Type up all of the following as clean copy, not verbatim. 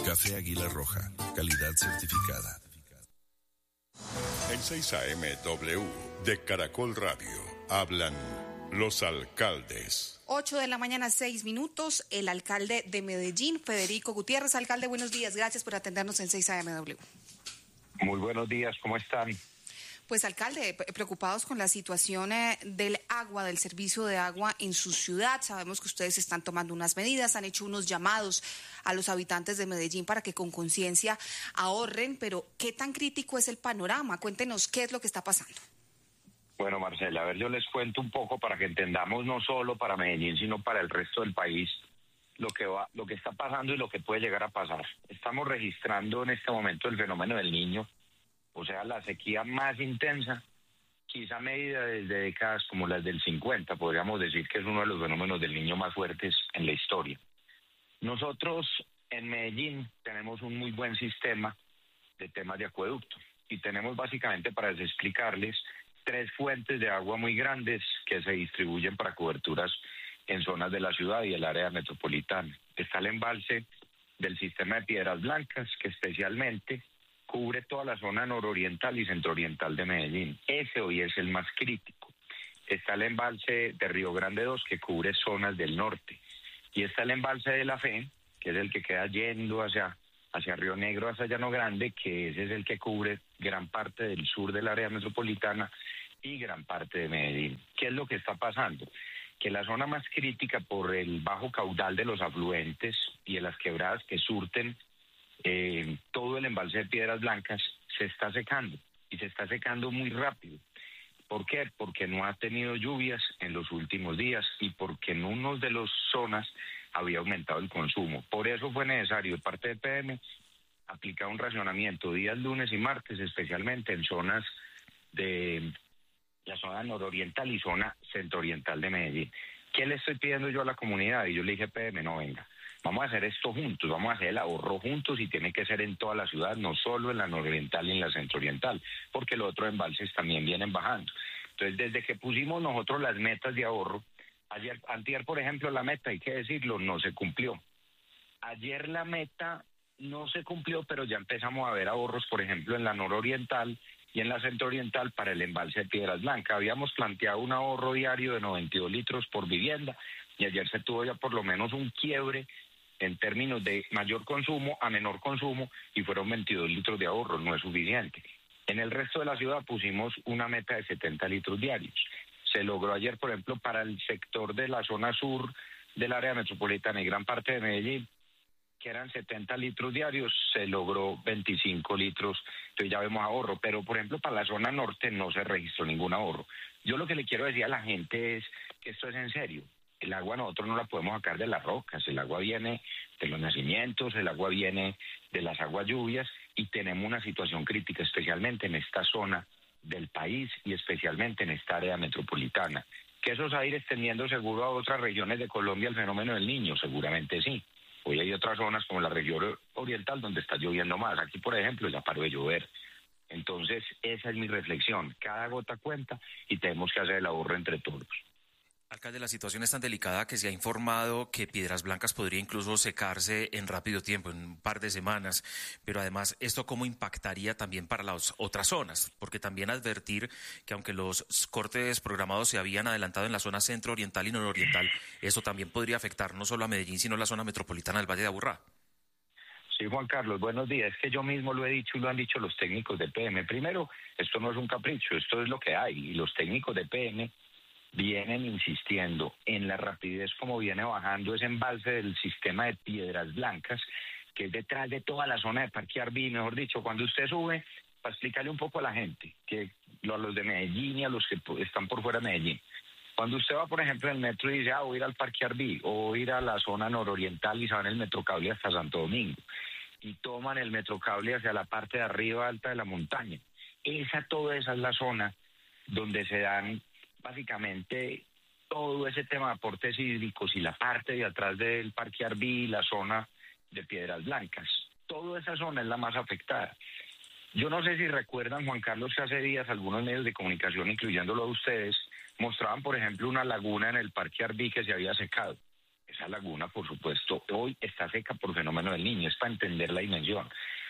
Café Águila Roja, calidad certificada. En 6 AM W de Caracol Radio hablan los alcaldes. 8 de la mañana, 6 minutos. El alcalde de Medellín, Federico Gutiérrez. Alcalde, buenos días. Gracias por atendernos en 6 AM W. Muy buenos días, ¿cómo están? Pues, alcalde, preocupados con la situación del agua, del servicio de agua en su ciudad. Sabemos que ustedes están tomando unas medidas, han hecho unos llamados a los habitantes de Medellín para que con conciencia ahorren, pero ¿qué tan crítico es el panorama? Cuéntenos qué es lo que está pasando. Bueno, Marcela, a ver, yo les cuento un poco para que entendamos no solo para Medellín, sino para el resto del país lo que está pasando y lo que puede llegar a pasar. Estamos registrando en este momento el fenómeno del Niño, o sea, la sequía más intensa, quizá medida desde décadas como las del 50, podríamos decir que es uno de los fenómenos del Niño más fuertes en la historia. Nosotros en Medellín tenemos un muy buen sistema de temas de acueducto y tenemos básicamente, para explicarles, 3 fuentes de agua muy grandes que se distribuyen para coberturas en zonas de la ciudad y el área metropolitana. Está el embalse del sistema de Piedras Blancas, que especialmente cubre toda la zona nororiental y centrooriental de Medellín. Ese hoy es el más crítico. Está el embalse de Río Grande 2, que cubre zonas del norte. Y está el embalse de La Fe, que es el que queda yendo hacia Río Negro, hacia Llano Grande, que ese es el que cubre gran parte del sur del área metropolitana y gran parte de Medellín. ¿Qué es lo que está pasando? Que la zona más crítica, por el bajo caudal de los afluentes y de las quebradas que surten todo el embalse de Piedras Blancas, se está secando, y se está secando muy rápido. ¿Por qué? Porque no ha tenido lluvias en los últimos días y porque en unos de las zonas había aumentado el consumo. Por eso fue necesario de parte de PM aplicar un racionamiento días lunes y martes, especialmente en zonas de la zona nororiental y zona centrooriental de Medellín. ¿Qué le estoy pidiendo yo a la comunidad? Y yo le dije, PM, no, venga, vamos a hacer esto juntos, vamos a hacer el ahorro juntos y tiene que ser en toda la ciudad, no solo en la nororiental y en la centrooriental, porque los otros embalses también vienen bajando. Entonces, desde que pusimos nosotros las metas de ahorro, antier, por ejemplo, la meta, hay que decirlo, no se cumplió. Ayer la meta no se cumplió, pero ya empezamos a ver ahorros, por ejemplo, en la nororiental y en la centrooriental para el embalse de Piedras Blancas. Habíamos planteado un ahorro diario de 92 litros por vivienda y ayer se tuvo ya por lo menos un quiebre en términos de mayor consumo a menor consumo y fueron 22 litros de ahorro, no es suficiente. En el resto de la ciudad pusimos una meta de 70 litros diarios. Se logró ayer, por ejemplo, para el sector de la zona sur del área metropolitana y gran parte de Medellín, que eran 70 litros diarios, se logró 25 litros, entonces ya vemos ahorro, pero por ejemplo para la zona norte no se registró ningún ahorro. Yo lo que le quiero decir a la gente es que esto es en serio. El agua nosotros no la podemos sacar de las rocas, el agua viene de los nacimientos, el agua viene de las aguas lluvias y tenemos una situación crítica, especialmente en esta zona del país y especialmente en esta área metropolitana. ¿Que eso se va a ir extendiendo seguro a otras regiones de Colombia el fenómeno del Niño? Seguramente sí. Hoy hay otras zonas como la región oriental donde está lloviendo más. Aquí, por ejemplo, ya paró de llover. Entonces, esa es mi reflexión. Cada gota cuenta y tenemos que hacer el ahorro entre todos. Alcalde, la situación es tan delicada que se ha informado que Piedras Blancas podría incluso secarse en rápido tiempo, en un par de semanas, pero además, ¿esto cómo impactaría también para las otras zonas? Porque también advertir que aunque los cortes programados se habían adelantado en la zona centro-oriental y nororiental, eso también podría afectar no solo a Medellín, sino a la zona metropolitana del Valle de Aburrá. Sí, Juan Carlos, buenos días. Es que yo mismo lo he dicho y lo han dicho los técnicos de PM. Primero, esto no es un capricho, esto es lo que hay, y los técnicos de PM vienen insistiendo en la rapidez como viene bajando ese embalse del sistema de Piedras Blancas, que es detrás de toda la zona de Parque Arví. Mejor dicho, cuando usted sube, para explicarle un poco a la gente, a los de Medellín y a los que están por fuera de Medellín, cuando usted va, por ejemplo, en el metro y dice, voy a ir al Parque Arví, o voy a ir a la zona nororiental y se van en el Metrocable hasta Santo Domingo, y toman el Metrocable hacia la parte de arriba alta de la montaña. Toda esa es la zona donde se dan básicamente todo ese tema de aportes hídricos y la parte de atrás del Parque Arví, la zona de Piedras Blancas. Toda esa zona es la más afectada. Yo no sé si recuerdan, Juan Carlos, que hace días algunos medios de comunicación, incluyéndolo a ustedes, mostraban, por ejemplo, una laguna en el Parque Arví que se había secado. Esa laguna, por supuesto, hoy está seca por fenómeno del Niño, es para entender la dimensión.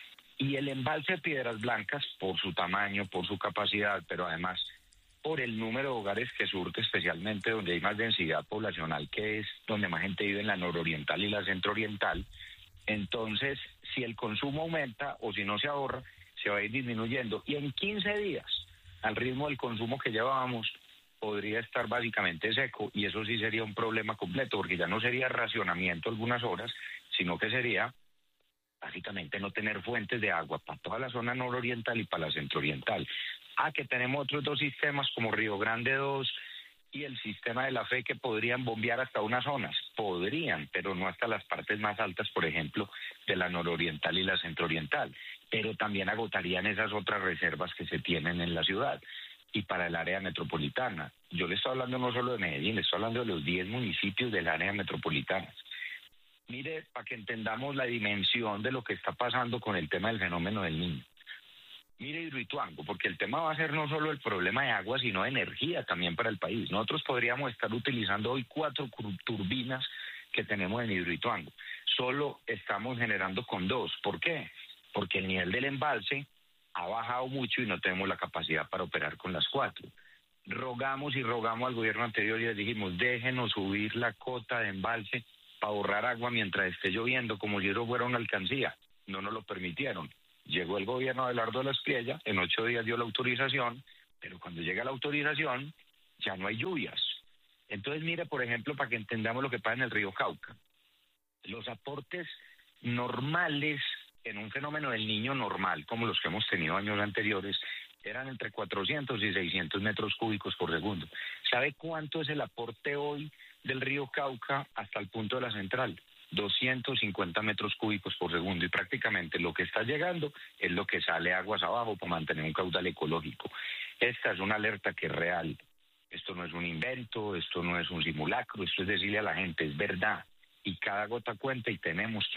Y el embalse de Piedras Blancas, por su tamaño, por su capacidad, pero además por el número de hogares que surte, especialmente donde hay más densidad poblacional, que es donde más gente vive en la nororiental y la centrooriental. Entonces, si el consumo aumenta o si no se ahorra, se va a ir disminuyendo. Y en 15 días, al ritmo del consumo que llevábamos, podría estar básicamente seco, y eso sí sería un problema completo, porque ya no sería racionamiento algunas horas, sino que sería básicamente no tener fuentes de agua para toda la zona nororiental y para la centrooriental. Que tenemos otros dos sistemas como Río Grande 2 y el sistema de la Fe, que podrían bombear hasta unas zonas, podrían, pero no hasta las partes más altas, por ejemplo, de la nororiental y la centrooriental, pero también agotarían esas otras reservas que se tienen en la ciudad. Y para el área metropolitana, yo le estoy hablando no solo de Medellín, le estoy hablando de los 10 municipios del área metropolitana. Mire, para que entendamos la dimensión de lo que está pasando con el tema del fenómeno del Niño. Mire Hidroituango, porque el tema va a ser no solo el problema de agua, sino de energía también para el país. Nosotros podríamos estar utilizando hoy 4 turbinas que tenemos en Hidroituango. Solo estamos generando con 2. ¿Por qué? Porque el nivel del embalse ha bajado mucho y no tenemos la capacidad para operar con las 4. Rogamos y rogamos al gobierno anterior y les dijimos, déjenos subir la cota de embalse para ahorrar agua mientras esté lloviendo, como si eso fuera una alcancía. No nos lo permitieron. Llegó el gobierno de Abelardo de la Espriella, en 8 días dio la autorización, pero cuando llega la autorización ya no hay lluvias. Entonces, mire, por ejemplo, para que entendamos lo que pasa en el río Cauca. Los aportes normales en un fenómeno del Niño normal, como los que hemos tenido años anteriores, eran entre 400 y 600 metros cúbicos por segundo. ¿Sabe cuánto es el aporte hoy del río Cauca hasta el punto de la central? 250 metros cúbicos por segundo, y prácticamente lo que está llegando es lo que sale aguas abajo para mantener un caudal ecológico. Esta es una alerta que es real. Esto no es un invento, esto no es un simulacro, esto es decirle a la gente, es verdad, y cada gota cuenta y tenemos que